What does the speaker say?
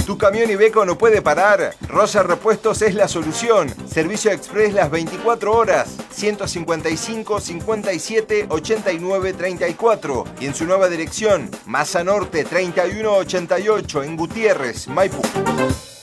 ¿Tu camión Iveco no puede parar? Rosa Repuestos es la solución. Servicio express las 24 horas. 155 57 89 34. Y en su nueva dirección, Masa Norte 3188 en Gutiérrez, Maipú.